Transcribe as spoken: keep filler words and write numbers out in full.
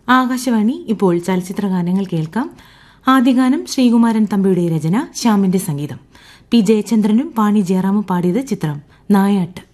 ആകാശവാണി. ഇപ്പോൾ ചലച്ചിത്ര ഗാനങ്ങൾ കേൾക്കാം. ആദ്യഗാനം ശ്രീകുമാരൻ തമ്പിയുടെ രചന, ശ്യാമിന്റെ സംഗീതം. പി ജയചന്ദ്രനും പാണി ജയറാമും പാടിയത്. ചിത്രം നായാട്ട്.